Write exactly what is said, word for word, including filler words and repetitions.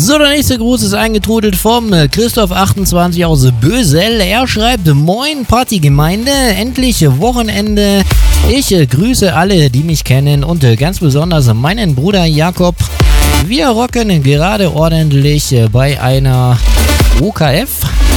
So, der nächste Gruß ist eingetrudelt vom Christoph achtundzwanzig aus Bösel. Er schreibt: Moin Partygemeinde, endlich Wochenende. Ich grüße alle, die mich kennen und ganz besonders meinen Bruder Jakob. Wir rocken gerade ordentlich bei einer O K F.